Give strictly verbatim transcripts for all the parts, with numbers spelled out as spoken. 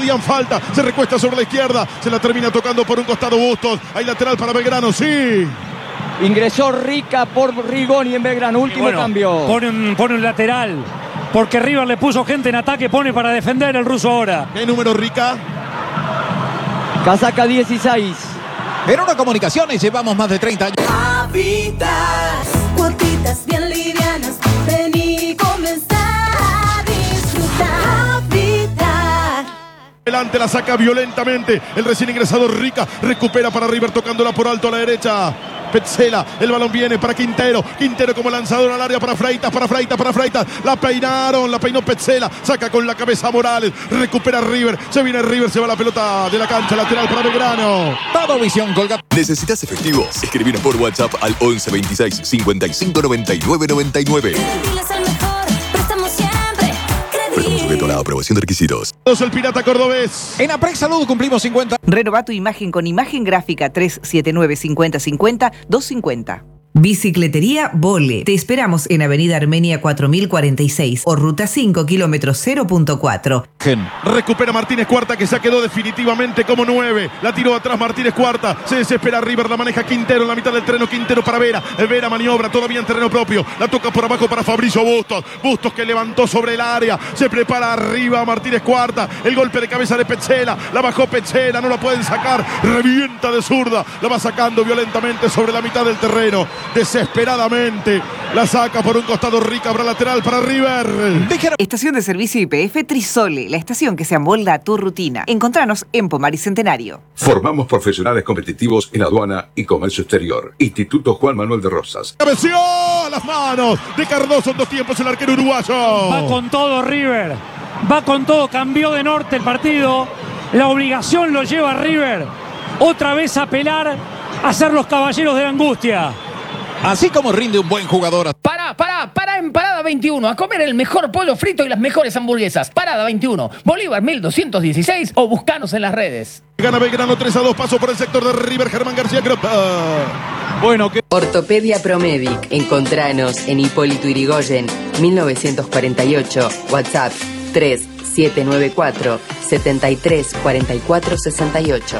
pedían falta, se recuesta sobre la izquierda, se la termina tocando por un costado Bustos, hay lateral para Belgrano, sí. Ingresó Rica por Rigoni en Belgrano, último bueno, cambio. Pone un, pone un lateral, porque River le puso gente en ataque, pone para defender el ruso ahora. ¿Qué número Rica? Casaca dieciséis. En una comunicaciones llevamos más de treinta años. Habitas, cuotitas bien livianas, vení y comenzar a disfrutar. Habitar. Delante la saca violentamente el recién ingresado Rica, recupera para River tocándola por alto a la derecha. Petzela, el balón viene para Quintero, Quintero como lanzador al área para Freitas, para Freitas, para Freitas, la peinaron, la peinó Petzela, saca con la cabeza Morales, recupera River, se viene River, se va la pelota de la cancha, lateral para Belgrano. Todo visión colgada. ¿Necesitas efectivos? Escribinos por WhatsApp al once veintiséis cincuenta y cinco noventa y nueve noventa y nueve. Crediles al mejor, prestamos siempre. Préstamo sujeto a la aprobación de requisitos. El Pirata Cordobés. En Aprex Salud cumplimos cincuenta. Renova tu imagen con imagen gráfica tres siete nueve cincuenta cincuenta doscientos cincuenta. Bicicletería Vole. Te esperamos en Avenida Armenia cuatro mil cuarenta y seis o Ruta cinco, kilómetro cero punto cuatro. Recupera Martínez Cuarta, que se quedó definitivamente como nueve. La tiró atrás Martínez Cuarta. Se desespera River, la maneja Quintero en la mitad del terreno. Quintero para Vera. Vera maniobra todavía en terreno propio. La toca por abajo para Fabricio Bustos. Bustos que levantó sobre el área. Se prepara arriba Martínez Cuarta. El golpe de cabeza de Petzela. La bajó Petzela. No la pueden sacar. Revienta de zurda. La va sacando violentamente sobre la mitad del terreno. Desesperadamente la saca por un costado Rica, habrá lateral para River. Estación de servicio Y P F Trisole, la estación que se amolda a tu rutina. Encontranos en Pomar y Centenario. Formamos profesionales competitivos en aduana y comercio exterior. Instituto Juan Manuel de Rosas. Cabeció a las manos de Cardoso en dos tiempos el arquero uruguayo. Va con todo River, va con todo, cambió de norte el partido. La obligación lo lleva a River otra vez a apelar, a ser los caballeros de la angustia. Así como rinde un buen jugador. Pará, pará, pará en Parada veintiuno a comer el mejor pollo frito y las mejores hamburguesas. Parada veintiuno, Bolívar mil doscientos dieciséis o buscanos en las redes. Gana Belgrano tres a dos, paso por el sector de River, Germán García Cropa. Bueno, que... Ortopedia Promedic. Encontranos en Hipólito Yrigoyen, mil novecientos cuarenta y ocho. WhatsApp tres siete nueve cuatro siete tres cuatro cuatro seis ocho.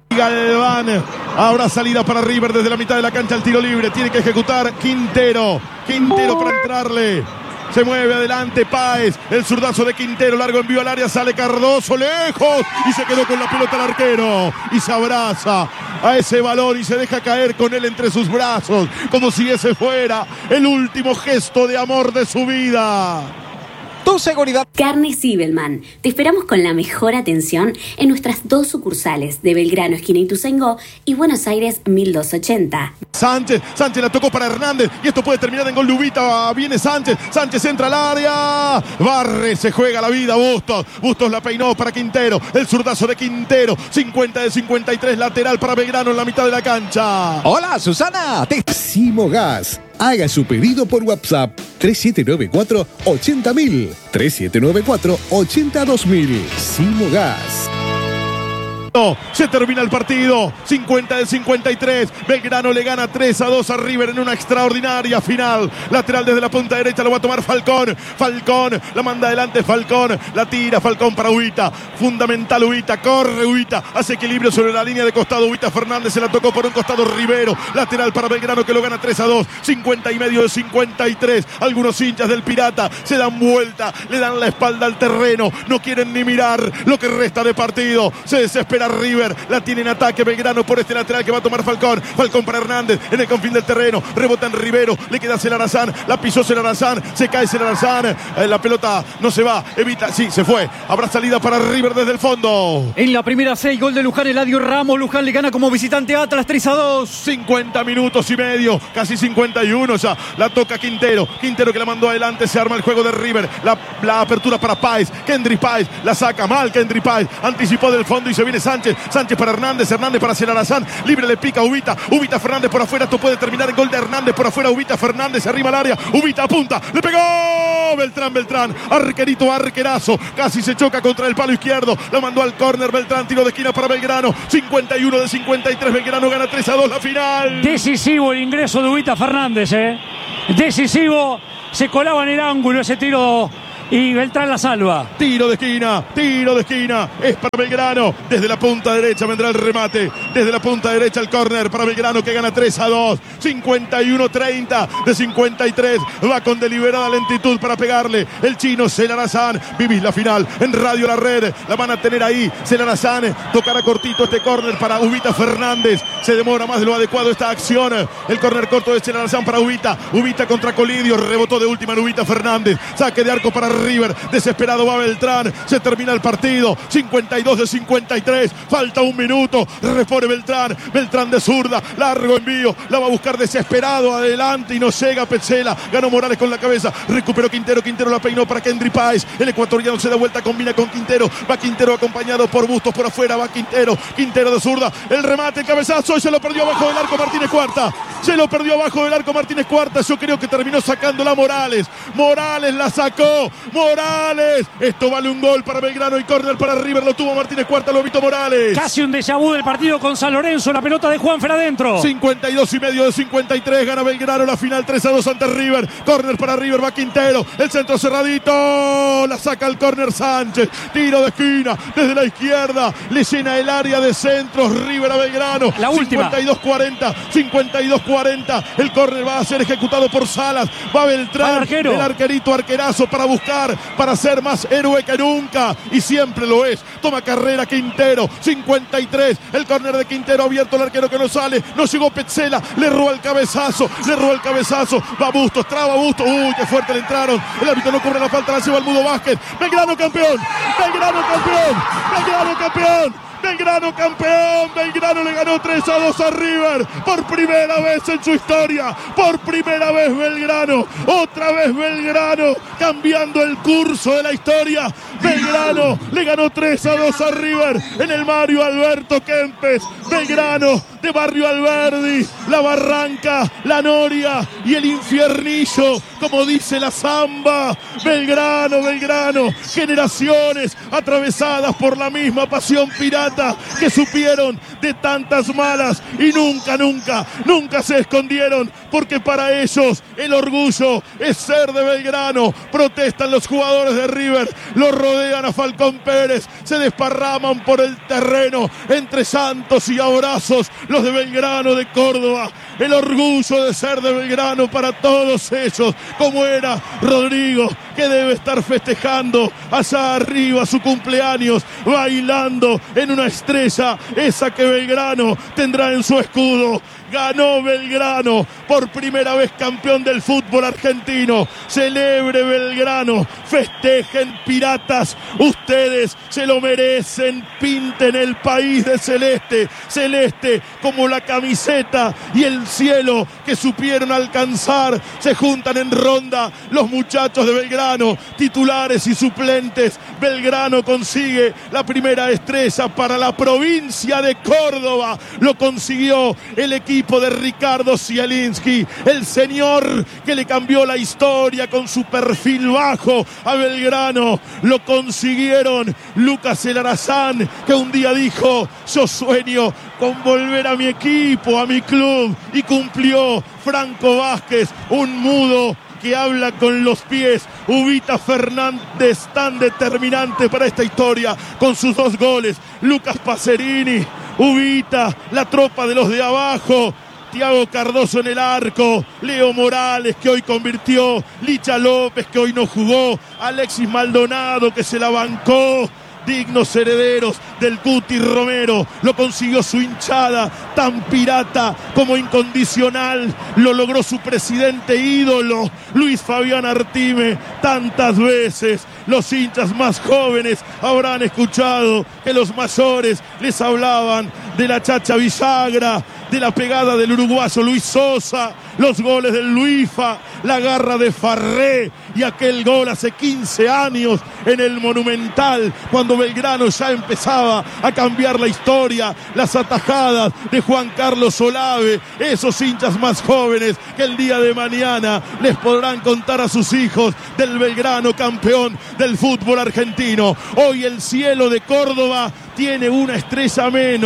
Galván, habrá salida para River desde la mitad de la cancha, el tiro libre, tiene que ejecutar Quintero, Quintero para entrarle, se mueve adelante Páez, el zurdazo de Quintero, largo envío al área, sale Cardoso, lejos, y se quedó con la pelota el arquero, y se abraza a ese balón y se deja caer con él entre sus brazos, como si ese fuera el último gesto de amor de su vida. Tu seguridad. Carne Zibelman. Te esperamos con la mejor atención en nuestras dos sucursales de Belgrano, esquina Ituzaingó, y Buenos Aires mil doscientos ochenta. Sánchez, Sánchez la tocó para Hernández y esto puede terminar en gol de Ubita. Viene Sánchez, Sánchez entra al área, barre, se juega la vida Bustos, Bustos la peinó para Quintero, el zurdazo de Quintero, cincuenta de cincuenta y tres, lateral para Belgrano en la mitad de la cancha. Hola Susana. Te... Simogas. Haga su pedido por WhatsApp tres siete nueve cuatro ochenta mil, tres siete nueve cuatro ochenta dos mil. Simogas. Se termina el partido, cincuenta de cincuenta y tres, Belgrano le gana tres a dos a River en una extraordinaria final. Lateral desde la punta derecha lo va a tomar Falcón, Falcón, la manda adelante Falcón, la tira Falcón para Ubita, fundamental Ubita, corre Ubita, hace equilibrio sobre la línea de costado, Ubita Fernández se la tocó por un costado Rivero, lateral para Belgrano que lo gana tres a dos, cincuenta y medio de cincuenta y tres, algunos hinchas del Pirata se dan vuelta, le dan la espalda al terreno, no quieren ni mirar lo que resta de partido, se desespera River, la tiene en ataque Belgrano por este lateral que va a tomar Falcón, Falcón para Hernández en el confín del terreno, rebota en Rivero, le queda Celarazán, la pisó Celarazán, se cae Celarazán, eh, la pelota no se va, evita, sí, se fue, habrá salida para River desde el fondo. En la primera seis, gol de Luján, Eladio Ramos, Luján le gana como visitante a Atlas tres a dos. cincuenta minutos y medio, casi cincuenta y uno ya, la toca Quintero, Quintero que la mandó adelante, se arma el juego de River, la, la apertura para Páez, Kendry Páez, la saca mal Kendry Páez, anticipó del fondo y se viene Sánchez, Sánchez para Hernández, Hernández para Celarazán, libre le pica Ubita, Ubita Fernández por afuera, esto puede terminar en gol de Hernández por afuera, Ubita Fernández arriba al área, Ubita apunta, le pegó Beltrán, Beltrán, arquerito, arquerazo, casi se choca contra el palo izquierdo, la mandó al córner Beltrán, tiro de esquina para Belgrano, cincuenta y uno de cincuenta y tres, Belgrano gana tres a dos la final. Decisivo el ingreso de Ubita Fernández, eh. Decisivo, se colaba en el ángulo ese tiro y Beltrán la salva. Tiro de esquina, tiro de esquina, es para Belgrano. Desde la punta derecha vendrá el remate. Desde la punta derecha el córner para Belgrano, que gana tres a dos. cincuenta y uno treinta de cincuenta y tres. Va con deliberada lentitud para pegarle el chino Selarazán. Vivís la final en Radio La Red. La van a tener ahí. Selarazán tocará cortito este córner para Ubita Fernández. Se demora más de lo adecuado esta acción. El córner corto de Selarazán para Ubita. Ubita contra Colidio. Rebotó de última en Ubita Fernández. Saque de arco para River. Desesperado va Beltrán. Se termina el partido. cincuenta y dos de cincuenta y tres. Falta un minuto. Repone Beltrán. Beltrán de zurda. Largo envío. La va a buscar desesperado. Adelante y no llega Petzela. Ganó Morales con la cabeza. Recuperó Quintero. Quintero la peinó para Kendry Páez. El ecuatoriano se da vuelta. Combina con Quintero. Va Quintero acompañado por Bustos por afuera. Va Quintero. Quintero de zurda. El remate. El cabezazo. Y se lo perdió abajo del arco Martínez Cuarta. Se lo perdió abajo del arco Martínez Cuarta. Yo creo que terminó sacándola Morales. Morales la sacó. Morales. Esto vale un gol para Belgrano y córner para River. Lo tuvo Martínez Cuarta. Lo evitó Morales. Casi un déjà vu del partido con San Lorenzo. La pelota de Juanfer adentro. cincuenta y dos y medio de cincuenta y tres. Gana Belgrano la final tres a dos ante River. Córner para River. Va Quintero. El centro cerradito. La saca el córner Sánchez. Tiro de esquina. Desde la izquierda. Le llena el área de centros. River a Belgrano. La última. cincuenta y dos cuarenta. cincuenta y dos cuarenta. El córner va a ser ejecutado por Salas. Va Beltrán. Va arquero. El arquerito arquerazo para buscar. Para ser más héroe que nunca. Y siempre lo es. Toma carrera Quintero. cincuenta y tres. El córner de Quintero abierto. El arquero que no sale. No llegó Petzela. Le roba el cabezazo. Le roba el cabezazo. Va Bustos. Traba Bustos. Uy, qué fuerte le entraron. El árbitro no cobra la falta. La lleva el Mudo Vázquez. Belgrano campeón. Belgrano campeón. Belgrano campeón. Belgrano campeón, Belgrano le ganó tres a dos a River, por primera vez en su historia, por primera vez Belgrano, otra vez Belgrano, cambiando el curso de la historia. Belgrano le ganó tres a dos a River en el Mario Alberto Kempes. Belgrano de Barrio Alberdi, la Barranca, la Noria y el Infiernillo, como dice la samba. Belgrano, Belgrano, generaciones atravesadas por la misma pasión pirata, que supieron de tantas malas y nunca, nunca, nunca se escondieron, porque para ellos el orgullo es ser de Belgrano. Protestan los jugadores de River, lo rodean a Falcón Pérez, se desparraman por el terreno entre santos y abrazos los de Belgrano de Córdoba. El orgullo de ser de Belgrano para todos ellos, como era Rodrigo, que debe estar festejando allá arriba su cumpleaños, bailando en una estrella, esa que Belgrano tendrá en su escudo. Ganó Belgrano, por primera vez campeón del fútbol argentino. Celebre Belgrano, festejen piratas, ustedes se lo merecen. Pinten el país de celeste, celeste como la camiseta y el cielo que supieron alcanzar. Se juntan en ronda los muchachos de Belgrano, titulares y suplentes. Belgrano consigue la primera estrella para la provincia de Córdoba. Lo consiguió el equipo de Ricardo Zielinski, el señor que le cambió la historia con su perfil bajo a Belgrano. Lo consiguieron Lucas Selarazán, que un día dijo: yo sueño con volver a mi equipo, a mi club, y cumplió. Franco Vázquez, un mudo que habla con los pies. Ubita Fernández, tan determinante para esta historia con sus dos goles. Lucas Pacerini, Ubita, la tropa de los de abajo. Thiago Cardoso en el arco, Leo Morales, que hoy convirtió, Licha López, que hoy no jugó, Alexis Maldonado, que se la bancó. Dignos herederos del Cuti Romero. Lo consiguió su hinchada, tan pirata como incondicional. Lo logró su presidente ídolo, Luis Fabián Artime. Tantas veces los hinchas más jóvenes habrán escuchado que los mayores les hablaban de la Chacha Villagra, de la pegada del uruguayo Luis Sosa, los goles del Luifa, la garra de Farré y aquel gol hace quince años en el Monumental, cuando Belgrano ya empezaba a cambiar la historia, las atajadas de Juan Carlos Olave. Esos hinchas más jóvenes que el día de mañana les podrán contar a sus hijos del Belgrano campeón del fútbol argentino. Hoy el cielo de Córdoba tiene una estrella menos,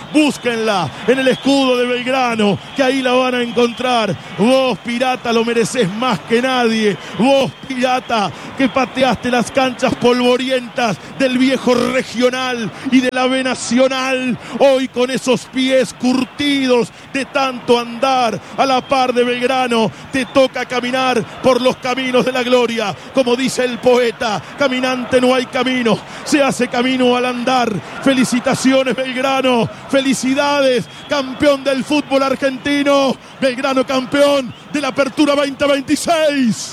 búsquenla en el escudo de Belgrano, que ahí la van a encontrar. Vos, Pirata, lo mereces más que nadie. Vos, Pirata, que pateaste las canchas polvorientas del viejo Regional y de la B Nacional, hoy con esos pies curtidos de tanto andar a la par de Belgrano, te toca caminar por los caminos de la gloria. Como dice el poeta, caminante no hay camino, se hace camino al andar. Felicitaciones, Belgrano, felicidades, campeón del fútbol argentino. Belgrano campeón de la Apertura veinte veintiséis.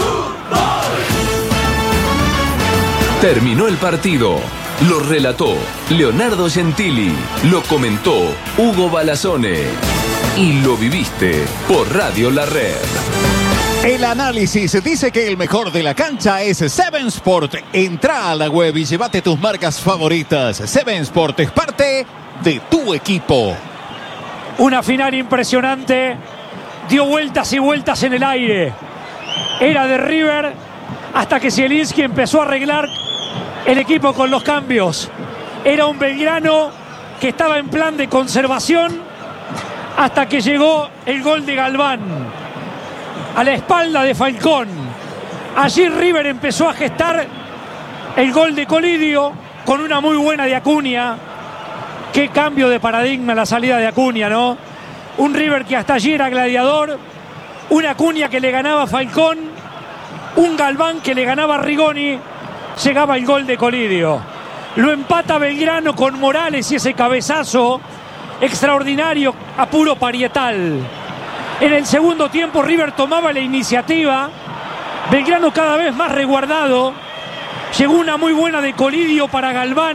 Terminó el partido. Lo relató Leonardo Gentili. Lo comentó Hugo Balazone. Y lo viviste por Radio La Red. El análisis dice que el mejor de la cancha es Seven Sport. Entra a la web y llévate tus marcas favoritas. Seven Sport es parte de tu equipo. Una final impresionante. Dio vueltas y vueltas en el aire. Era de River hasta que Zielinski empezó a arreglar el equipo con los cambios. Era un Belgrano que estaba en plan de conservación hasta que llegó el gol de Galván a la espalda de Falcón. Allí River empezó a gestar el gol de Colidio con una muy buena de Acuña. Qué cambio de paradigma la salida de Acuña, ¿no? Un River que hasta allí era gladiador, una Acuña que le ganaba a Falcón, un Galván que le ganaba a Rigoni. Llegaba el gol de Colidio. Lo empata Belgrano con Morales y ese cabezazo extraordinario a puro parietal. En el segundo tiempo River tomaba la iniciativa. Belgrano cada vez más resguardado. Llegó una muy buena de Colidio para Galván.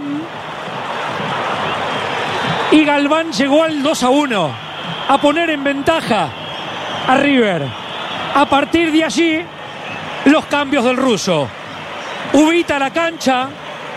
Y Galván llegó al dos a uno. A poner en ventaja a River. A partir de allí, los cambios del ruso. Ubita a la cancha,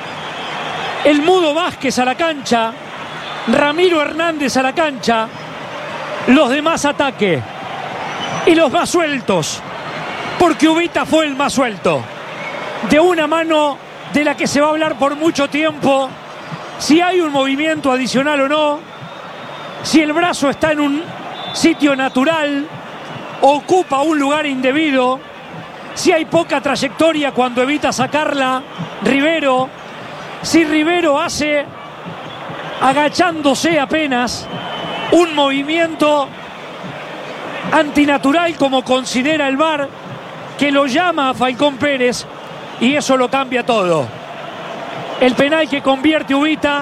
el Mudo Vázquez a la cancha, Ramiro Hernández a la cancha, los demás ataque y los más sueltos, porque Ubita fue el más suelto. De una mano de la que se va a hablar por mucho tiempo, si hay un movimiento adicional o no, si el brazo está en un sitio natural, ocupa un lugar indebido, si hay poca trayectoria cuando evita sacarla Rivero, si Rivero hace, agachándose apenas, un movimiento antinatural como considera el V A R, que lo llama a Falcón Pérez, y eso lo cambia todo. El penal que convierte Ubita,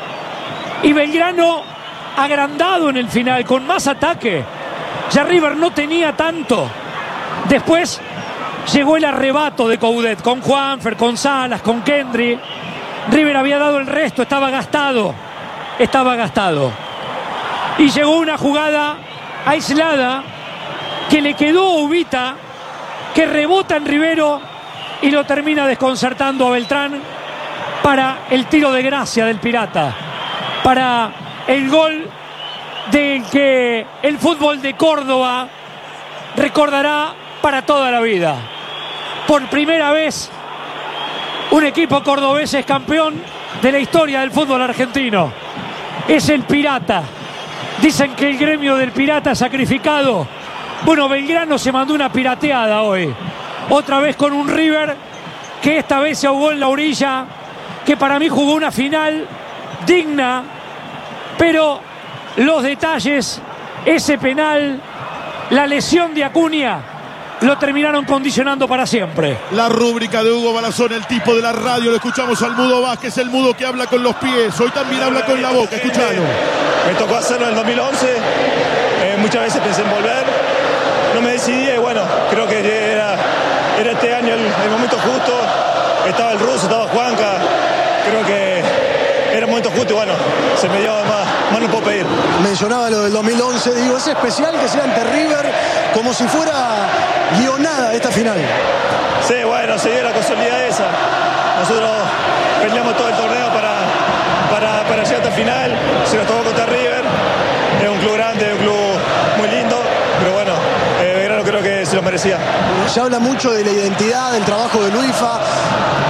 y Belgrano agrandado en el final, con más ataque. Ya River no tenía tanto. Después llegó el arrebato de Coudet, con Juanfer, con Salas, con Kendry. River había dado el resto, estaba gastado. Estaba gastado. Y llegó una jugada aislada que le quedó a Ubita, que rebota en Rivero y lo termina desconcertando a Beltrán para el tiro de gracia del Pirata. Para el gol del que el fútbol de Córdoba recordará para toda la vida. Por primera vez, un equipo cordobés es campeón de la historia del fútbol argentino. Es el Pirata. Dicen que el gremio del Pirata es sacrificado. Bueno, Belgrano se mandó una pirateada hoy. Otra vez con un River que esta vez se ahogó en la orilla, que para mí jugó una final digna, pero los detalles, ese penal, la lesión de Acuña, lo terminaron condicionando para siempre. La rúbrica de Hugo Balazón, el tipo de la radio. Lo escuchamos al Mudo Vázquez, el mudo que habla con los pies. Hoy también habla con la boca, escuchalo. Me tocó hacerlo en el dos mil once. Eh, muchas veces pensé en volver. No me decidí y bueno, creo que era, era este año el, el momento justo. Estaba el ruso, estaba Juanca. Creo que era el momento justo y bueno, se me dio más, más no puedo pedir. Mencionaba lo del dos mil once, digo, es especial que sea ante River, como si fuera guionada esta final. Sí, bueno, se dio la casualidad esa. Nosotros peleamos todo el torneo para, para, para llegar hasta el final. Se nos tocó contra River. Es un club grande, un club muy lindo, pero bueno, eh, Belgrano creo que se lo merecía. Se habla mucho de la identidad, del trabajo de Luifa.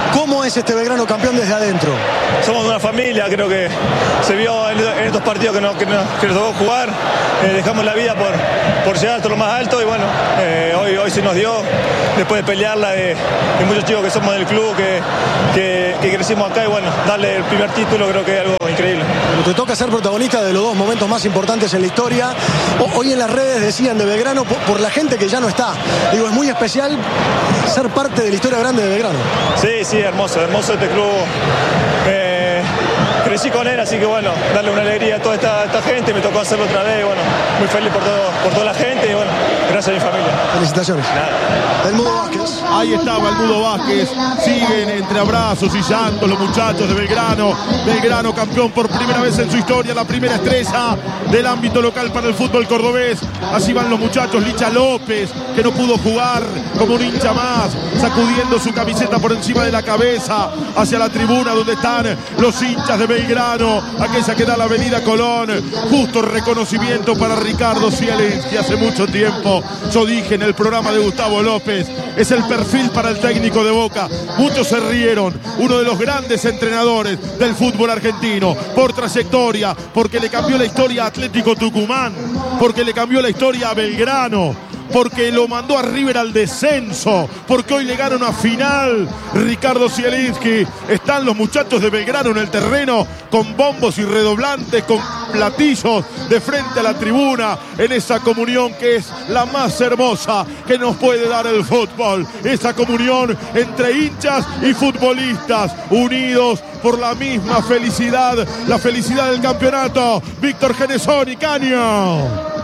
¿Cómo es este Belgrano campeón desde adentro? Somos una familia, creo que se vio en, en estos partidos que, no, que, no, que nos tocó jugar. Eh, dejamos la vida por, por llegar hasta lo más alto y bueno, eh, hoy, hoy se nos dio, después de pelearla de, de muchos chicos que somos del club, que, que, que crecimos acá y bueno, darle el primer título creo que es algo increíble. Bueno, te toca ser protagonista de los dos momentos más importantes en la historia. O, hoy en las redes decían de Belgrano por, por la gente que ya no está. Digo, es muy especial ser parte de la historia grande de Belgrano. Sí, sí, hermoso, hermoso este club. Eh, crecí con él, así que bueno, darle una alegría a toda esta, esta gente, me tocó hacerlo otra vez, bueno, muy feliz por, todo, por toda la gente y bueno, gracias a mi familia. Felicitaciones. Nada. El Mudo Vázquez. Ahí estaba el Mudo Vázquez, siguen entre abrazos y llantos los muchachos de Belgrano. Belgrano campeón por primera vez en su historia, la primera estrella del ámbito local para el fútbol cordobés. Así van los muchachos, Licha López, que no pudo jugar como un hincha más, sacudiendo su camiseta por encima de la cabeza hacia la tribuna donde están los hinchas de Belgrano, aquella que da la avenida Colón. Justo reconocimiento para Ricardo Zielinski. Hace mucho tiempo yo dije en el programa de Gustavo López, es el perfil para el técnico de Boca. Muchos se rieron, uno de los grandes entrenadores del fútbol argentino, por trayectoria, porque le cambió la historia a Atlético Tucumán, porque le cambió la historia a Belgrano, porque lo mandó a River al descenso, porque hoy le gana una final Ricardo Zielinski. Están los muchachos de Belgrano en el terreno con bombos y redoblantes, con platillos de frente a la tribuna, en esa comunión que es la más hermosa que nos puede dar el fútbol, esa comunión entre hinchas y futbolistas unidos por la misma felicidad, la felicidad del campeonato. Víctor Genesoni, Caño.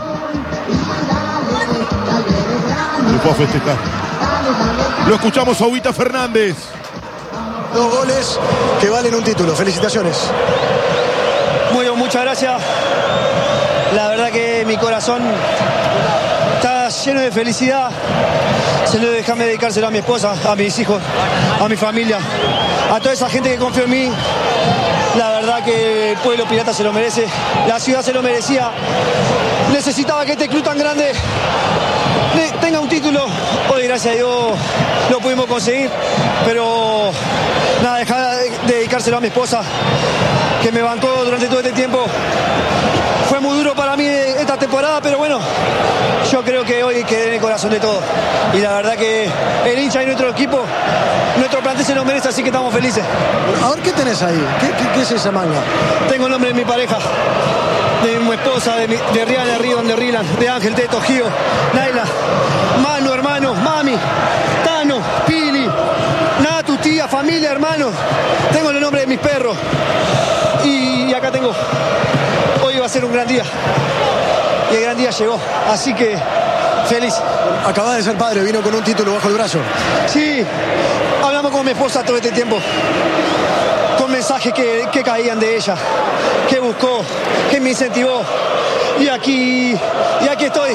Le puedo festejar. Lo escuchamos a Huguita Fernández. Dos goles que valen un título. Felicitaciones. Muy bien, muchas gracias. La verdad que mi corazón está lleno de felicidad. Se lo déjame dedicárselo a mi esposa, a mis hijos, a mi familia, a toda esa gente que confió en mí. La verdad que el pueblo pirata se lo merece, la ciudad se lo merecía. Necesitaba que este club tan grande tenga un título. Hoy, gracias a Dios, lo pudimos conseguir. Pero nada, dejar de dedicárselo a mi esposa, que me bancó durante todo este tiempo. Fue muy duro para mí esta temporada, pero bueno, yo creo que hoy quedé en el corazón de todos. Y la verdad que el hincha y nuestro equipo, nuestro plantel se lo merece, así que estamos felices. A ver, ¿qué tenés ahí? ¿Qué, qué, qué es esa manga? Tengo el nombre de mi pareja, de mi esposa, de, mi, de Rihanna, Ridon, de Rilan, de Ángel, Teto, Gio, Naila, Manu, hermano, Mami, Tano, Pili, Natu, tía, familia, hermano. Tengo el nombre de mis perros. Y, y acá tengo. Hoy va a ser un gran día. Y el gran día llegó. Así que feliz. Acabás de ser padre, vino con un título bajo el brazo. Sí, hablamos con mi esposa todo este tiempo. Con mensajes que, que caían de ella, que buscó, que me incentivó. Y aquí, y aquí estoy.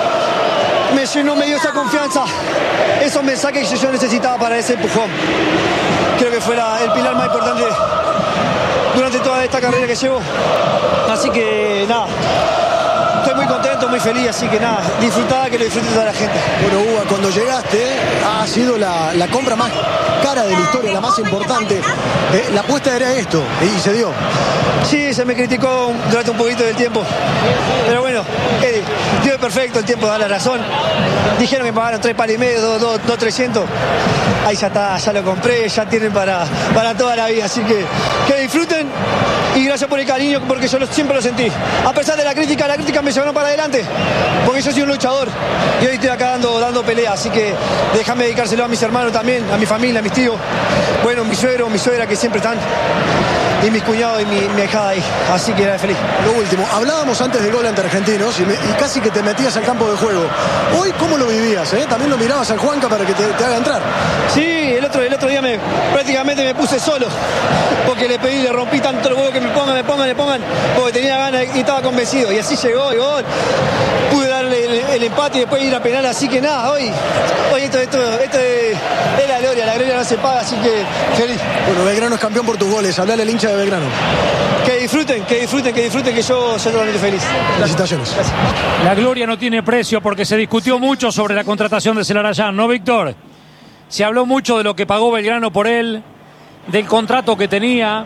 Me llenó, me dio esa confianza, esos mensajes que yo necesitaba para ese empujón. Creo que fue la, el pilar más importante durante toda esta carrera que llevo. Así que nada, estoy muy contento, muy feliz, así que nada, disfrutá, que lo disfrute toda la gente. Bueno, Hugo, cuando llegaste ha sido la, la compra más cara de la historia, la más importante. Eh, la apuesta era esto, y se dio. Sí, se me criticó durante un poquito del tiempo. Pero bueno, Eddie, dio perfecto, el tiempo da la razón. Dijeron que pagaron tres palos y medio, dos, dos, dos, trescientos. Ahí ya está, ya lo compré, ya tienen para, para toda la vida. Así que que disfruten y gracias por el cariño, porque yo lo, siempre lo sentí. A pesar de la crítica, la crítica me llevaron para adelante, porque yo soy un luchador y hoy estoy acá dando, dando pelea. Así que déjame dedicárselo a mis hermanos también, a mi familia, a mis tíos. Bueno, mi suegro, mi suegra que siempre están. Y mis cuñados y mi, mi hijada ahí. Así que era feliz. Lo último, hablábamos antes del gol ante Argentinos y, me, y casi que te metías al campo de juego. Hoy, ¿cómo lo vivías? Eh? También lo mirabas al Juanca para que te, te haga entrar. Sí, el otro, el otro día me, prácticamente me puse solo. Porque le pedí, le rompí tanto el huevo que me pongan, me pongan, me pongan. Porque tenía ganas y estaba convencido. Y así llegó, y gol. Pude darle el, el empate y después ir a penal. Así que nada, hoy, hoy esto, esto, esto es, es la gloria. La gloria no se paga, así que feliz. Bueno, Belgrano es campeón por tus goles. Hablale al hincha de Belgrano. Que disfruten, que disfruten, que disfruten, que yo soy totalmente feliz. Felicitaciones. Gracias. La gloria no tiene precio porque se discutió mucho sobre la contratación de Celarayán, ¿no, Víctor? Se habló mucho de lo que pagó Belgrano por él, del contrato que tenía.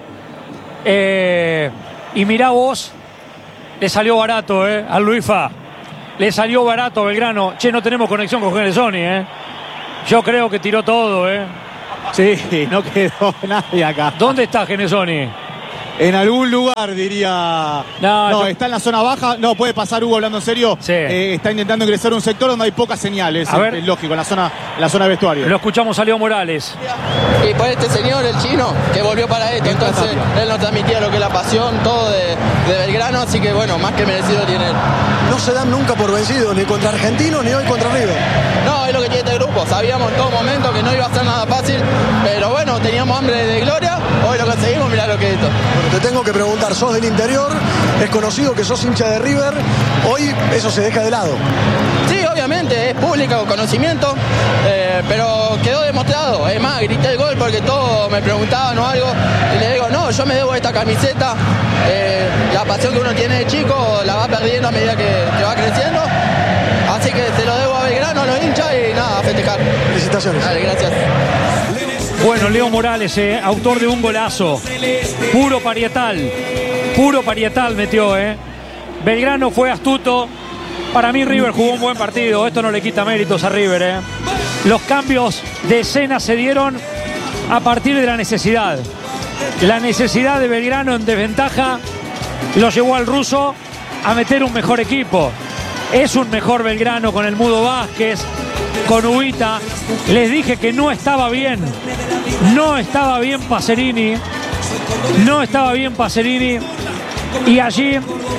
Eh, y mirá vos, le salió barato, ¿eh? Al Luifa. Le salió barato a Belgrano. Che, no tenemos conexión con Genesoni, ¿eh? Yo creo que tiró todo, ¿eh? Sí, no quedó nadie acá. ¿Dónde está Genesoni? En algún lugar, diría. No, no yo... está en la zona baja. No, puede pasar, Hugo, hablando en serio. Sí. Eh, está intentando ingresar a un sector donde hay pocas señales. A ver. Es lógico, en la zona, en la zona de vestuario. Lo escuchamos a Leo Morales. Y por este señor, el chino, que volvió para esto. Entonces, él nos transmitía lo que es la pasión, todo de, de Belgrano. Así que, bueno, más que merecido tiene él. No se dan nunca por vencidos, ni contra Argentinos, ni hoy contra River. No, es lo que tiene este grupo. Sabíamos en todo momento que no iba a ser nada fácil. Pero bueno, teníamos hambre de gloria. Hoy lo conseguimos, mirá lo que es esto. Bueno, te tengo que preguntar, sos del interior, es conocido que sos hincha de River, hoy eso se deja de lado. Sí, obviamente, es público, conocimiento, eh, pero quedó demostrado. Es más, grité el gol porque todos me preguntaban o algo, y le digo, no, yo me debo esta camiseta, eh, la pasión que uno tiene de chico la va perdiendo a medida que, que va creciendo, así que se lo debo a Belgrano, a los hinchas, y nada, a festejar. Felicitaciones. Dale, gracias. Bueno, Leo Morales, eh, autor de un golazo, puro parietal, puro parietal metió, eh. Belgrano fue astuto. Para mí River jugó un buen partido, esto no le quita méritos a River, eh. Los cambios de escena se dieron a partir de la necesidad. La necesidad de Belgrano en desventaja lo llevó al ruso a meter un mejor equipo. Es un mejor Belgrano con el Mudo Vázquez, con Ubita. Les dije que no estaba bien. No estaba bien Pacerini. No estaba bien Pacerini. Y allí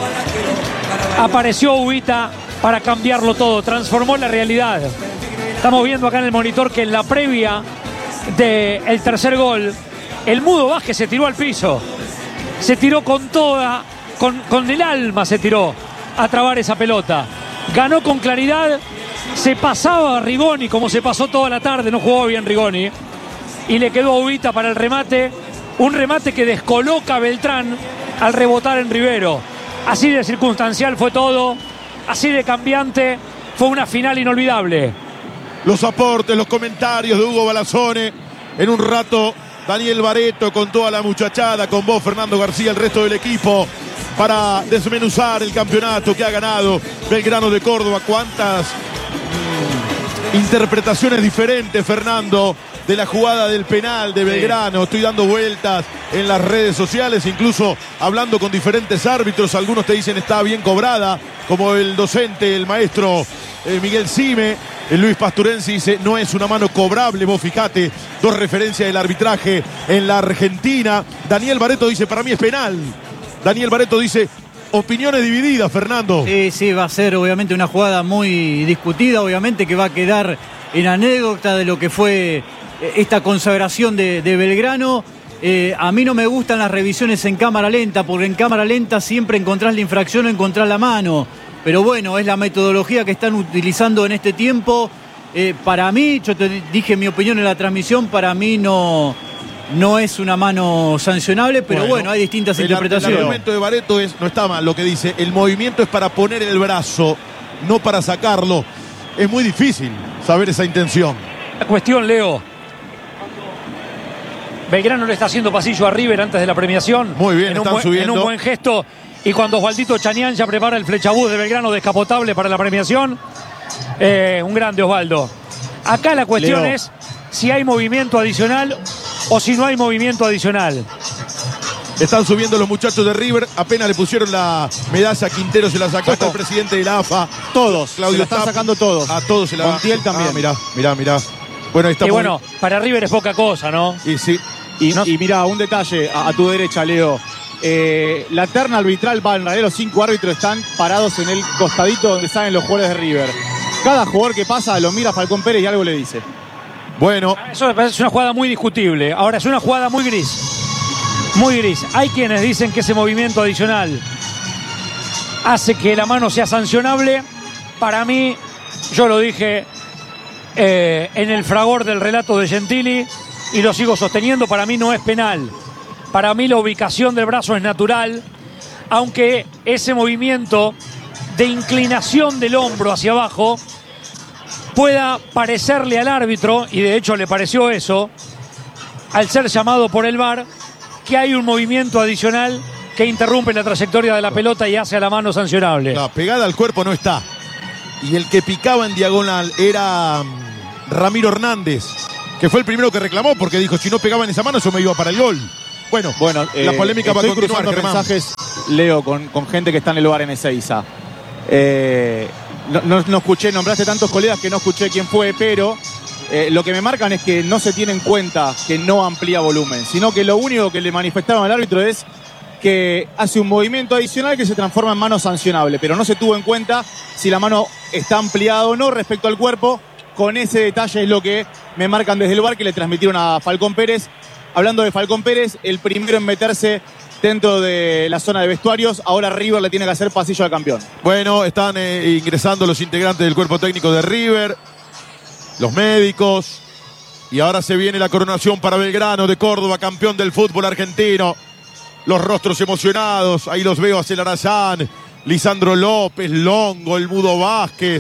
apareció Ubita para cambiarlo todo. Transformó la realidad. Estamos viendo acá en el monitor que en la previa del tercer gol, el Mudo Vázquez se tiró al piso. Se tiró con toda, con, con el alma se tiró a trabar esa pelota. Ganó con claridad. Se pasaba a Rigoni como se pasó toda la tarde. No jugó bien Rigoni. Y le quedó a Ubita para el remate. Un remate que descoloca a Beltrán al rebotar en Rivero. Así de circunstancial fue todo. Así de cambiante. Fue una final inolvidable. Los aportes, los comentarios de Hugo Balazone. En un rato, Daniel Baretto con toda la muchachada. Con vos, Fernando García, el resto del equipo. Para desmenuzar el campeonato que ha ganado Belgrano de Córdoba. Cuántas mm, interpretaciones diferentes, Fernando, de la jugada del penal de Belgrano. Estoy dando vueltas en las redes sociales, incluso hablando con diferentes árbitros. Algunos te dicen está bien cobrada, como el docente, el maestro eh, Miguel Cime. El Luis Pasturense dice no es una mano cobrable. Vos fijate, dos referencias del arbitraje en la Argentina. Daniel Baretto dice para mí es penal. Daniel Baretto dice opiniones divididas, Fernando. Sí, sí, va a ser obviamente una jugada muy discutida, obviamente que va a quedar en anécdota de lo que fue esta consagración de, de Belgrano. Eh, a mí no me gustan las revisiones en cámara lenta, porque en cámara lenta siempre encontrás la infracción o encontrás la mano. Pero bueno, es la metodología que están utilizando en este tiempo. Eh, para mí, yo te dije mi opinión en la transmisión, para mí no... No es una mano sancionable, pero bueno, bueno hay distintas el, interpretaciones. El argumento de Baretto es, no está mal lo que dice, el movimiento es para poner el brazo, no para sacarlo. Es muy difícil saber esa intención. La cuestión, Leo. Belgrano le está haciendo pasillo a River antes de la premiación. Muy bien, en están un buen, subiendo. En un buen gesto. Y cuando Osvaldito Chanián ya prepara el flechabús de Belgrano descapotable para la premiación. Eh, un grande Osvaldo. Acá la cuestión Leo. es si hay movimiento adicional o si no hay movimiento adicional. Están subiendo los muchachos de River. Apenas le pusieron la medalla a Quintero, se la sacó hasta el presidente de la A F A. Todos, Claudio se la están Stapp. sacando todos. A todos se la Montiel también. Ah, mirá, mirá, mirá. Bueno, ahí está y muy... bueno, para River es poca cosa, ¿no? Y sí. Y, no. y mira, un detalle a, a tu derecha, Leo. Eh, la terna arbitral va en realidad, los cinco árbitros están parados en el costadito donde salen los jugadores de River. Cada jugador que pasa lo mira a Falcón Pérez y algo le dice. Bueno. Eso es una jugada muy discutible. Ahora es una jugada muy gris. Muy gris. Hay quienes dicen que ese movimiento adicional hace que la mano sea sancionable. Para mí, yo lo dije eh, en el fragor del relato de Gentili y lo sigo sosteniendo, para mí no es penal. Para mí la ubicación del brazo es natural, aunque ese movimiento de inclinación del hombro hacia abajo pueda parecerle al árbitro, y de hecho le pareció eso, al ser llamado por el V A R, que hay un movimiento adicional que interrumpe la trayectoria de la pelota y hace a la mano sancionable. La pegada al cuerpo no está. Y el que picaba en diagonal era Ramiro Hernández, que fue el primero que reclamó porque dijo, si no pegaba en esa mano yo me iba para el gol. Bueno, bueno la polémica eh, va a estoy continuar, cruzando Germán. mensajes, Leo, con, con gente que está en el bar en Ezeiza. Eh, no, no, no escuché, nombraste tantos colegas que no escuché quién fue, pero eh, lo que me marcan es que no se tiene en cuenta que no amplía volumen, sino que lo único que le manifestaron al árbitro es que hace un movimiento adicional que se transforma en mano sancionable, pero no se tuvo en cuenta si la mano está ampliada o no respecto al cuerpo. Con ese detalle es lo que me marcan desde el bar, que le transmitieron a Falcón Pérez. Hablando de Falcón Pérez, el primero en meterse dentro de la zona de vestuarios. Ahora River le tiene que hacer pasillo al campeón. Bueno, están eh, ingresando los integrantes del cuerpo técnico de River, los médicos, y ahora se viene la coronación para Belgrano de Córdoba, campeón del fútbol argentino. Los rostros emocionados, ahí los veo a Celarayán, Lisandro López, Longo, el Mudo Vázquez.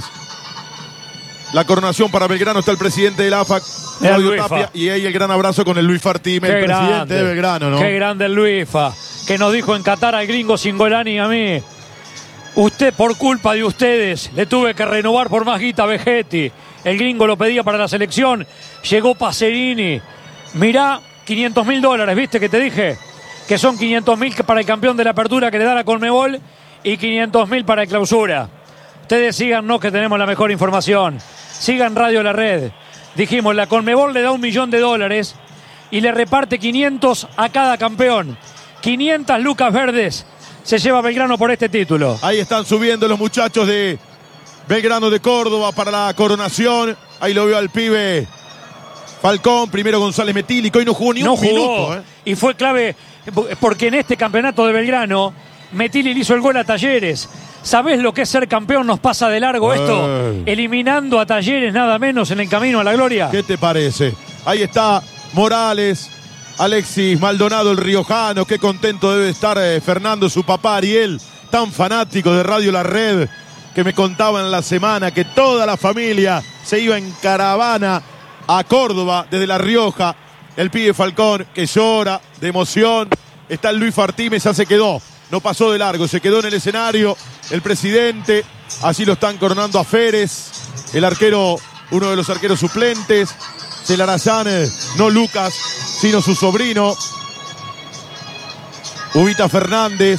La coronación para Belgrano, está el presidente del A F A C, Claudio Tapia, y ahí el gran abrazo con el Luis Fartime, el presidente grande, de Belgrano, ¿no? Qué grande el Luisfa, que nos dijo en Qatar al gringo Singolani y a mí: usted, por culpa de ustedes, le tuve que renovar por más guita a Vegetti. El gringo lo pedía para la selección, llegó Pacerini. Mirá, quinientos mil dólares, ¿viste que te dije? Que son quinientos mil para el campeón de la apertura que le da la Conmebol y quinientos mil para el clausura. Ustedes síganos que tenemos la mejor información. Sigan Radio La Red. Dijimos, la Conmebol le da un millón de dólares y le reparte quinientos a cada campeón. quinientas lucas verdes se lleva Belgrano por este título. Ahí están subiendo los muchachos de Belgrano de Córdoba para la coronación. Ahí lo veo al pibe Falcón, primero González Metilli, que hoy no jugó ni no un jugó, minuto. ¿eh? Y fue clave porque en este campeonato de Belgrano, Metilli le hizo el gol a Talleres. ¿Sabés lo que es ser campeón? Nos pasa de largo esto, Eh. eliminando a Talleres nada menos en el camino a la gloria. ¿Qué te parece? Ahí está Morales, Alexis Maldonado, el riojano. Qué contento debe estar eh, Fernando, su papá Ariel, tan fanático de Radio La Red, que me contaba en la semana que toda la familia se iba en caravana a Córdoba desde La Rioja. El pibe Falcón que llora de emoción. Está el Luis Fartime, ya se quedó. No pasó de largo, se quedó en el escenario el presidente. Así lo están coronando a Férez, el arquero, uno de los arqueros suplentes. Celarayán, no Lucas, sino su sobrino. Ubita Fernández.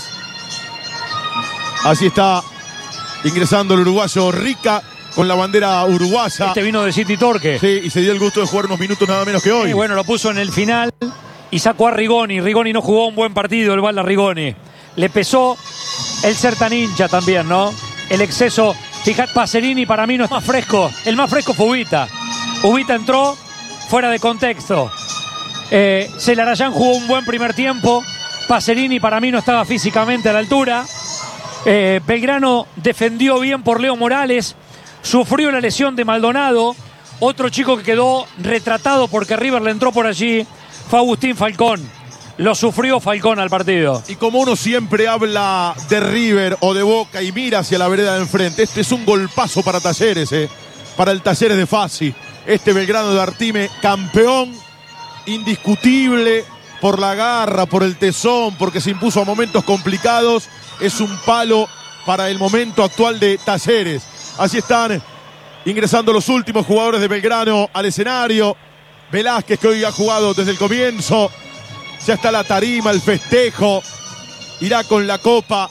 Así está ingresando el uruguayo Rica con la bandera uruguaya. Este vino de City Torque. Sí, y se dio el gusto de jugar unos minutos nada menos que hoy. Y bueno, lo puso en el final y sacó a Rigoni. Rigoni no jugó un buen partido, el Balda Rigoni. Le pesó el ser tan hincha también, ¿no? El exceso. Fíjate, Pacerini para mí no es más fresco. El más fresco fue Ubita. Ubita entró fuera de contexto. Eh, Celarayán jugó un buen primer tiempo. Pacerini para mí no estaba físicamente a la altura. Eh, Belgrano defendió bien por Leo Morales. Sufrió la lesión de Maldonado. Otro chico que quedó retratado porque River le entró por allí fue Agustín Falcón. Lo sufrió Falcón al partido. Y como uno siempre habla de River o de Boca y mira hacia la vereda de enfrente, este es un golpazo para Talleres, eh, para el Talleres de Fassi. Este Belgrano de Artime, campeón indiscutible por la garra, por el tesón, porque se impuso a momentos complicados. Es un palo para el momento actual de Talleres. Así están ingresando los últimos jugadores de Belgrano al escenario. Velázquez, que hoy ha jugado desde el comienzo. Ya está la tarima, el festejo. Irá con la copa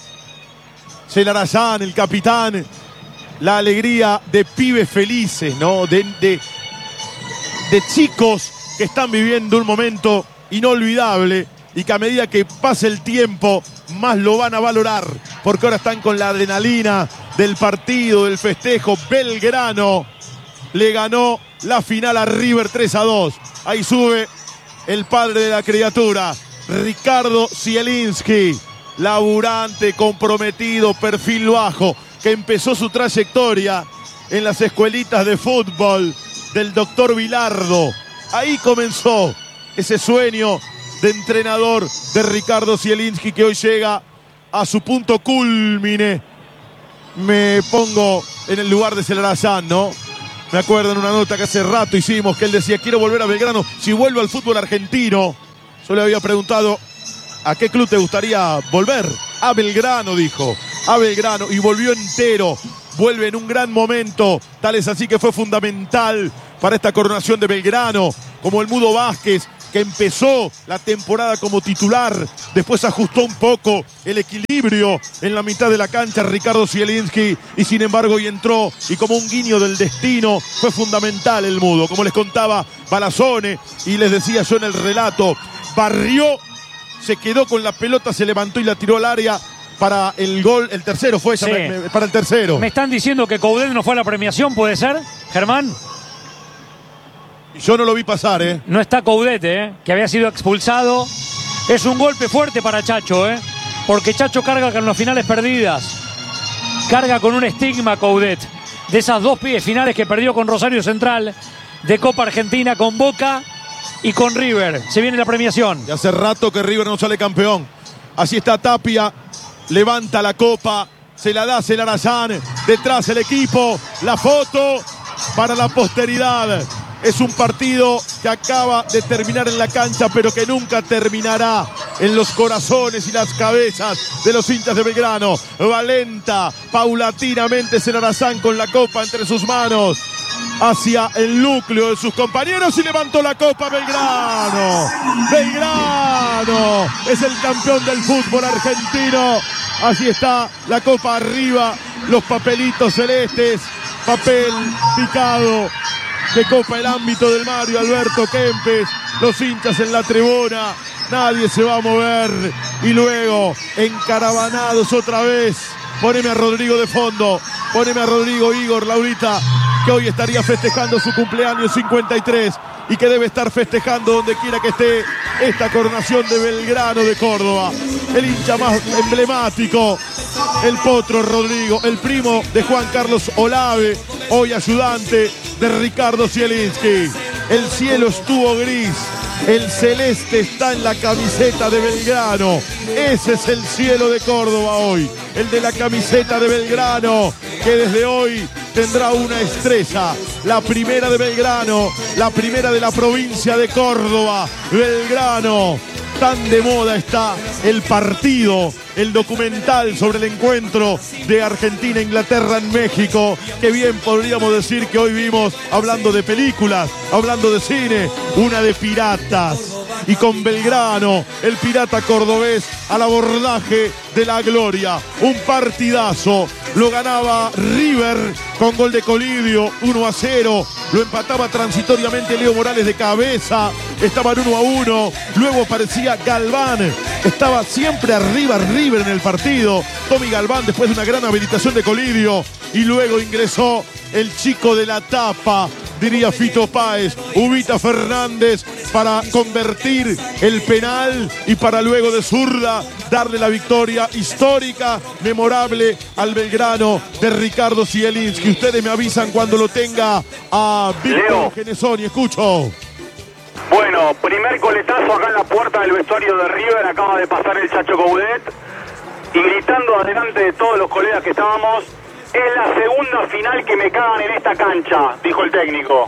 Celarayán, el capitán. La alegría de pibes felices, ¿no? De, de, de chicos que están viviendo un momento inolvidable y que a medida que pase el tiempo más lo van a valorar, porque ahora están con la adrenalina del partido, del festejo. Belgrano le ganó la final a River tres a dos. Ahí sube el padre de la criatura, Ricardo Zielinski, laburante, comprometido, perfil bajo, que empezó su trayectoria en las escuelitas de fútbol del doctor Bilardo. Ahí comenzó ese sueño de entrenador de Ricardo Zielinski, que hoy llega a su punto culmine. Me pongo en el lugar de Celarayán, ¿no? Me acuerdo en una nota que hace rato hicimos que él decía, quiero volver a Belgrano. Si vuelvo al fútbol argentino, yo le había preguntado, ¿a qué club te gustaría volver? A Belgrano, dijo. A Belgrano. Y volvió entero. Vuelve en un gran momento. Tal es así que fue fundamental para esta coronación de Belgrano. Como el Mudo Vázquez, que empezó la temporada como titular, después ajustó un poco el equilibrio en la mitad de la cancha Ricardo Zielinski, y sin embargo hoy entró, y como un guiño del destino fue fundamental el Mudo, como les contaba Balazzone y les decía yo en el relato, barrió, se quedó con la pelota, se levantó y la tiró al área para el gol, el tercero fue esa, Sí. me, me, para el tercero. Me están diciendo que Coudet no fue a la premiación, ¿puede ser, Germán? Yo no lo vi pasar, ¿eh? No está Coudet, ¿eh? Que había sido expulsado. Es un golpe fuerte para Chacho, ¿eh? Porque Chacho carga con las finales perdidas. Carga con un estigma Coudet. De esas dos finales que perdió con Rosario Central, de Copa Argentina con Boca y con River. Se viene la premiación. Y hace rato que River no sale campeón. Así está Tapia. Levanta la copa. Se la da Celarayán. Detrás el equipo. La foto para la posteridad. Es un partido que acaba de terminar en la cancha, pero que nunca terminará en los corazones y las cabezas de los hinchas de Belgrano. Valenta, paulatinamente Celarayán con la copa entre sus manos hacia el núcleo de sus compañeros y levantó la copa Belgrano. Belgrano es el campeón del fútbol argentino. Así está la copa arriba, los papelitos celestes, papel picado que copa el ámbito del Mario Alberto Kempes, los hinchas en la tribuna, nadie se va a mover, y luego encaravanados otra vez. Poneme a Rodrigo de fondo, poneme a Rodrigo, Igor, Laurita, que hoy estaría festejando su cumpleaños cincuenta y tres y que debe estar festejando donde quiera que esté esta coronación de Belgrano de Córdoba. El hincha más emblemático, el Potro Rodrigo, el primo de Juan Carlos Olave, hoy ayudante de Ricardo Zielinski. El cielo estuvo gris, el celeste está en la camiseta de Belgrano. Ese es el cielo de Córdoba hoy, el de la camiseta de Belgrano, que desde hoy tendrá una estrella, la primera de Belgrano, la primera de la provincia de Córdoba. Belgrano, tan de moda está el partido, el documental sobre el encuentro de Argentina, Inglaterra en México, que bien podríamos decir que hoy vimos, hablando de películas, hablando de cine, una de piratas. Y con Belgrano, el pirata cordobés al abordaje de la gloria. Un partidazo. Lo ganaba River con gol de Colidio, uno a cero. Lo empataba transitoriamente Leo Morales de cabeza. Estaban uno a uno. Luego aparecía Galván. Estaba siempre arriba River en el partido. Tommy Galván después de una gran habilitación de Colidio. Y luego ingresó el chico de la tapa, diría Fito Páez, Ubita Fernández, para convertir el penal y para luego de zurda darle la victoria histórica, memorable al Belgrano de Ricardo Zielinski. Ustedes me avisan cuando lo tenga a Víctor Genesoni. Escucho. Bueno, primer coletazo acá en la puerta del vestuario de River. Acaba de pasar el Chacho Coudet y gritando adelante de todos los colegas que estábamos: es la segunda final que me cagan en esta cancha, dijo el técnico.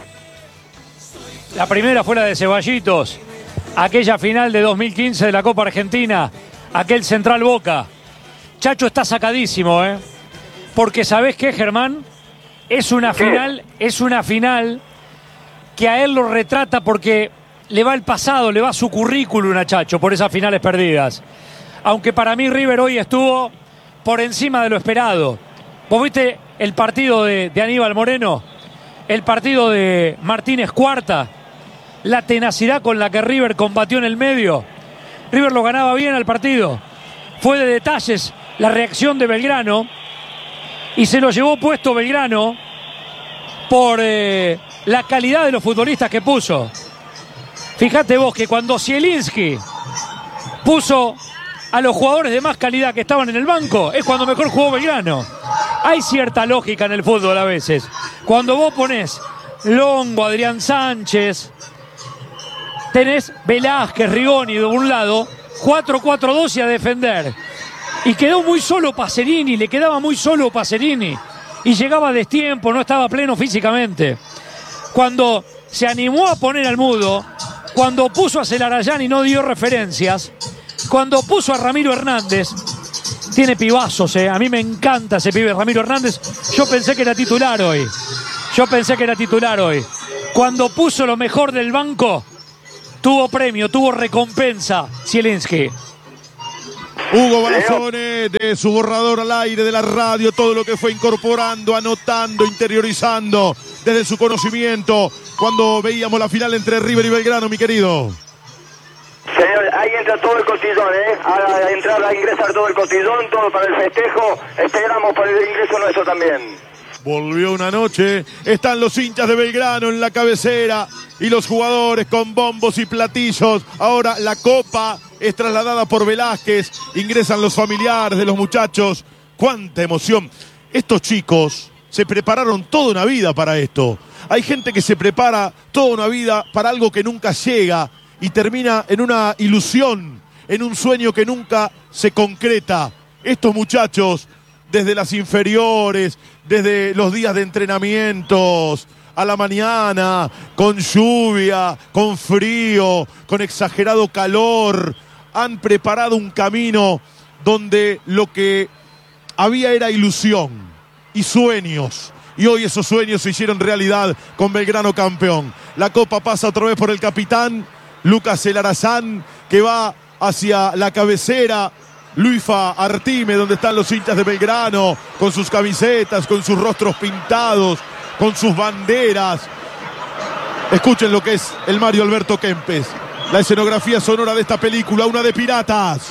La primera fue la de Ceballitos, aquella final de dos mil quince de la Copa Argentina, aquel Central Boca. Chacho está sacadísimo, ¿eh? Porque ¿sabés qué, Germán? Es una ¿Qué? final, es una final que a él lo retrata porque le va el pasado, le va su currículum a Chacho por esas finales perdidas. Aunque para mí River hoy estuvo por encima de lo esperado. ¿Vos viste el partido de, de Aníbal Moreno? El partido de Martínez Cuarta. La tenacidad con la que River combatió en el medio. River lo ganaba bien al partido. Fue de detalles la reacción de Belgrano. Y se lo llevó puesto Belgrano por eh, la calidad de los futbolistas que puso. Fíjate vos que cuando Zielinski puso a los jugadores de más calidad que estaban en el banco, es cuando mejor jugó Belgrano. Hay cierta lógica en el fútbol a veces. Cuando vos ponés Longo, Adrián Sánchez, tenés Velázquez, Rigoni de un lado, cuatro cuatro dos y a defender. Y quedó muy solo Pacerini, le quedaba muy solo Pacerini. y llegaba a destiempo, no estaba pleno físicamente. Cuando se animó a poner al Mudo, cuando puso a Celarayán y no dio referencias, cuando puso a Ramiro Hernández, tiene pibazos, eh. A mí me encanta ese pibe Ramiro Hernández. Yo pensé que era titular hoy. Yo pensé que era titular hoy. Cuando puso lo mejor del banco, tuvo premio, tuvo recompensa Zielinski. Hugo Balazone, de su borrador al aire de la radio, todo lo que fue incorporando, anotando, interiorizando desde su conocimiento cuando veíamos la final entre River y Belgrano, mi querido. Señor, ahí entra todo el cotillón, ¿eh? A entrar, a ingresar todo el cotillón, todo para el festejo. Esperamos para el ingreso nuestro también. Volvió una noche, están los hinchas de Belgrano en la cabecera y los jugadores con bombos y platillos. Ahora la copa es trasladada por Velázquez, ingresan los familiares de los muchachos. ¡Cuánta emoción! Estos chicos se prepararon toda una vida para esto. Hay gente que se prepara toda una vida para algo que nunca llega y termina en una ilusión, en un sueño que nunca se concreta. Estos muchachos, desde las inferiores, desde los días de entrenamientos, a la mañana, con lluvia, con frío, con exagerado calor, han preparado un camino donde lo que había era ilusión y sueños. Y hoy esos sueños se hicieron realidad con Belgrano campeón. La copa pasa otra vez por el capitán Lucas Celarayán, que va hacia la cabecera. Luifa Artime, donde están los hinchas de Belgrano, con sus camisetas, con sus rostros pintados, con sus banderas. Escuchen lo que es el Mario Alberto Kempes, la escenografía sonora de esta película, una de piratas.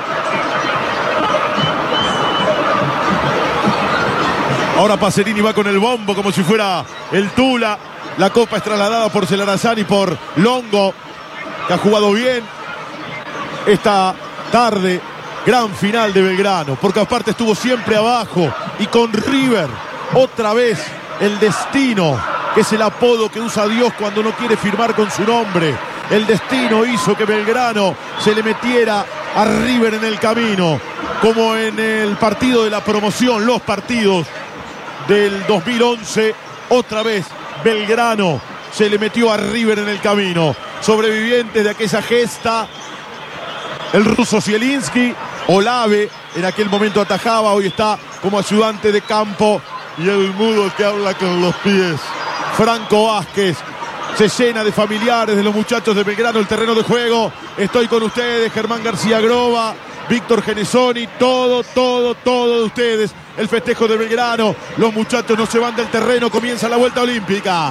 Ahora Pacerini va con el bombo como si fuera el Tula. La copa es trasladada por Celarayán y por Longo, que ha jugado bien esta tarde. Gran final de Belgrano, porque aparte estuvo siempre abajo y con River, otra vez el destino, que es el apodo que usa Dios cuando no quiere firmar con su nombre. El destino hizo que Belgrano se le metiera a River en el camino, como en el partido de la promoción, los partidos del dos mil once, otra vez Belgrano se le metió a River en el camino. Sobrevivientes de aquella gesta, el ruso Zielinski. Olave en aquel momento atajaba, hoy está como ayudante de campo. Y el Mudo que habla con los pies. Franco Vázquez. Se llena de familiares de los muchachos de Belgrano el terreno de juego. Estoy con ustedes, Germán García Groba, Víctor Genesoni, todo, todo, todo de ustedes. El festejo de Belgrano. Los muchachos no se van del terreno, comienza la vuelta olímpica.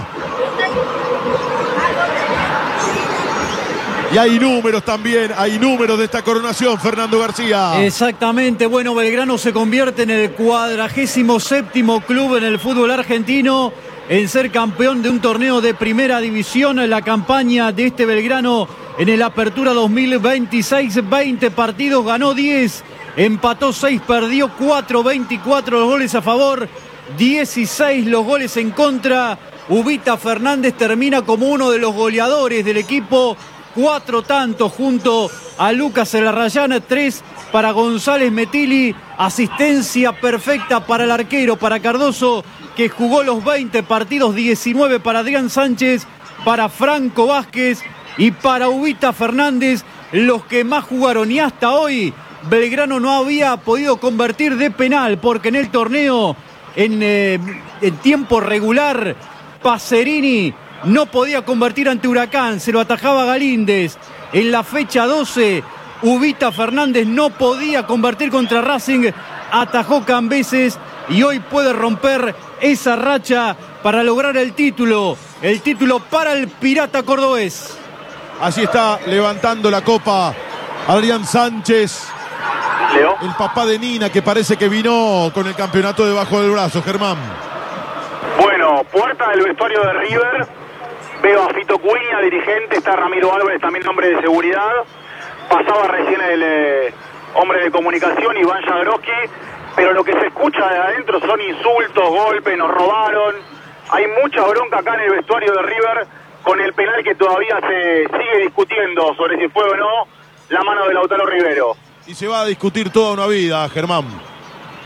Y hay números también, hay números de esta coronación, Fernando García. Exactamente, bueno, Belgrano se convierte en el cuadragésimo séptimo club en el fútbol argentino en ser campeón de un torneo de primera división. La campaña de este Belgrano en el Apertura dos mil veintiséis, veinte partidos, ganó diez, empató seis, perdió cuatro, veinticuatro los goles a favor, dieciséis los goles en contra. Ubita Fernández termina como uno de los goleadores del equipo. Cuatro tantos junto a Lucas Celarayán, tres para González Metilli, asistencia perfecta para el arquero, para Cardoso, que jugó los veinte partidos, diecinueve para Adrián Sánchez, para Franco Vázquez y para Ubita Fernández, los que más jugaron. Y hasta hoy Belgrano no había podido convertir de penal, porque en el torneo, en, eh, en tiempo regular, Pacerini no podía convertir ante Huracán, se lo atajaba Galíndez. En la fecha doce, Ubita Fernández no podía convertir contra Racing, atajó Cambeses y hoy puede romper esa racha para lograr el título. El título para el Pirata cordobés. Así está levantando la copa Adrián Sánchez, Leo. El papá de Nina, que parece que vino con el campeonato debajo del brazo. Germán. Bueno, puerta del vestuario de River. Veo a Fito Cuña, dirigente, está Ramiro Álvarez, también hombre de seguridad. Pasaba recién el eh, hombre de comunicación, Iván Jagroski. Pero lo que se escucha de adentro son insultos, golpes, nos robaron. Hay mucha bronca acá en el vestuario de River con el penal que todavía se sigue discutiendo sobre si fue o no la mano de Lautaro Rivero. Y se va a discutir toda una vida, Germán.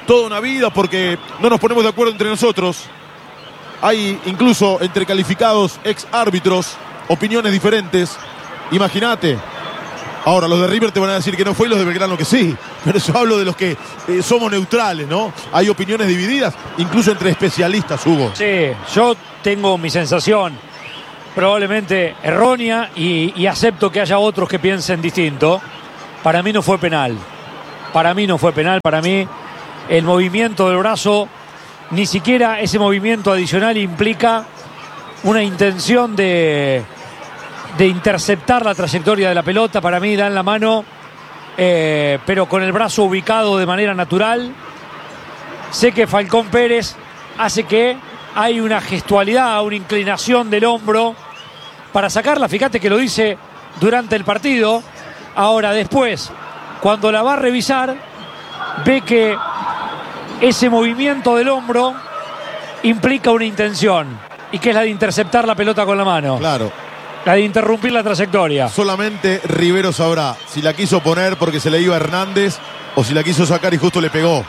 toda una vida porque no nos ponemos de acuerdo entre nosotros. Hay incluso entre calificados ex árbitros opiniones diferentes. Imagínate. Ahora, los de River te van a decir que no fue y los de Belgrano que sí. Pero yo hablo de los que eh, somos neutrales, ¿no? Hay opiniones divididas, incluso entre especialistas, Hugo. Sí, yo tengo mi sensación, probablemente errónea, y, y acepto que haya otros que piensen distinto. Para mí no fue penal. Para mí no fue penal. Para mí el movimiento del brazo, ni siquiera ese movimiento adicional implica una intención de... de interceptar la trayectoria de la pelota. Para mí dan la mano, eh, pero con el brazo ubicado de manera natural. Sé que Falcón Pérez hace que hay una gestualidad, una inclinación del hombro para sacarla. Fíjate que lo dice durante el partido. Ahora después, cuando la va a revisar, ve que ese movimiento del hombro implica una intención, y que es la de interceptar la pelota con la mano. Claro. La de interrumpir la trayectoria. Solamente Rivero sabrá si la quiso poner porque se le iba a Hernández o si la quiso sacar y justo le pegó.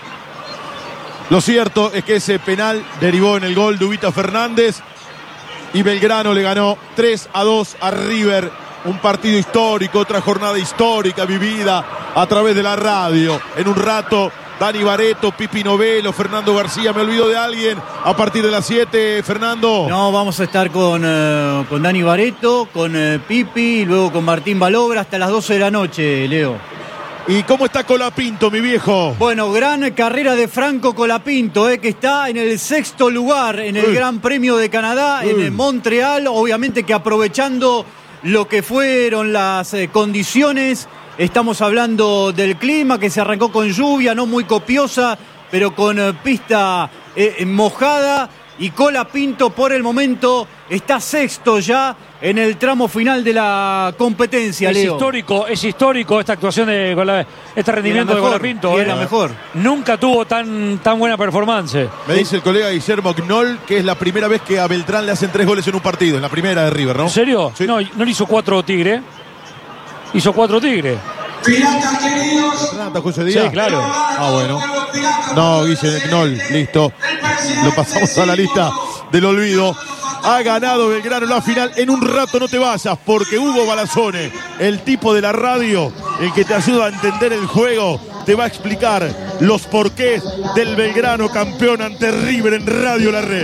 Lo cierto es que ese penal derivó en el gol de Ubita Fernández y Belgrano le ganó tres a dos a River. Un partido histórico, otra jornada histórica vivida a través de la radio. En un rato, Dani Bareto, Pipi Novelo, Fernando García. ¿Me olvido de alguien? A partir de las siete, Fernando. No, vamos a estar con, uh, con Dani Bareto, con uh, Pipi y luego con Martín Balobra hasta las doce de la noche, Leo. ¿Y cómo está Colapinto, mi viejo? Bueno, gran carrera de Franco Colapinto, eh, que está en el sexto lugar en el Uy. Gran Premio de Canadá, Uy. en el Montreal. Obviamente que aprovechando lo que fueron las eh, condiciones. Estamos hablando del clima, que se arrancó con lluvia, no muy copiosa, pero con eh, pista eh, mojada. Y Colapinto por el momento está sexto ya en el tramo final de la competencia, Es Leo. histórico, es histórico esta actuación de Cola- este rendimiento mejor, de Colapinto. y eh. es la mejor. Nunca tuvo tan, tan buena performance. Me dice el colega Guillermo Knoll que es la primera vez que a Beltrán le hacen tres goles en un partido. En la primera de River, ¿no? ¿En serio? No, no le hizo cuatro Tigre. Hizo cuatro Tigre. Renata, José Díaz. Sí, claro. Ah, bueno. No, Guille Knoll, listo. Lo pasamos a la lista del olvido. Ha ganado Belgrano la final. En un rato no te vayas, porque Hugo Balazone, el tipo de la radio, el que te ayuda a entender el juego, te va a explicar los porqués del Belgrano campeón ante River en Radio La Red.